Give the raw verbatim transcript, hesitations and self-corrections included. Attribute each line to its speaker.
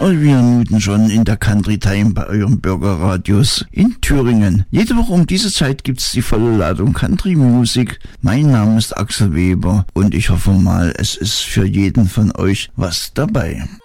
Speaker 1: Und wir minuten schon in der Country Time bei eurem Bürgerradios in Thüringen. Jede Woche um diese Zeit gibt's die volle Ladung Country Music. Mein Name ist Axel Weber und ich hoffe mal, es ist für jeden von euch was dabei.